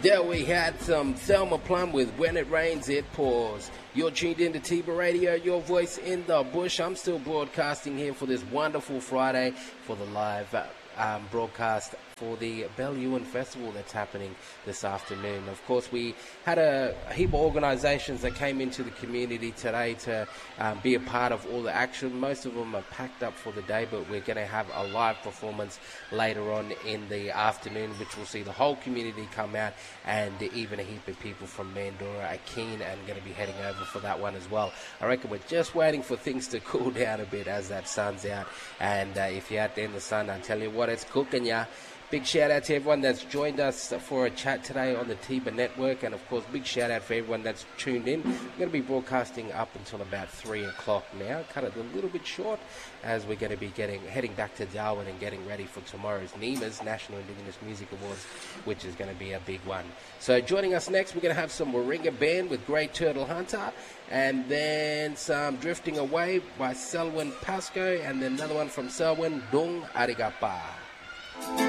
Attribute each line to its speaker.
Speaker 1: There we had some Thelma Plum with When It Rains, It Pours. You're tuned in to Tiba Radio, your voice in the bush. I'm still broadcasting here for this wonderful Friday for the live broadcast for the Belle Ewan Festival that's happening this afternoon. Of course, we had a heap of organisations that came into the community today to be a part of all the action. Most of them are packed up for the day, but we're going to have a live performance later on in the afternoon, which will see the whole community come out, and even a heap of people from Mandurah are keen and going to be heading over for that one as well. I reckon we're just waiting for things to cool down a bit as that sun's out, and if you're out there in the sun, I tell you what, it's cooking ya. Big shout out to everyone that's joined us for a chat today on the Tiba Network, and of course big shout out for everyone that's tuned in. We're going to be broadcasting up until about 3 o'clock now. Cut it a little bit short as we're going to be heading back to Darwin and getting ready for tomorrow's NEMA's National Indigenous Music Awards, which is going to be a big one. So joining us next, we're going to have some Warringah Band with Great Turtle Hunter, and then some Drifting Away by Selwyn Pascoe, and then another one from Selwyn, Dung Arigapa.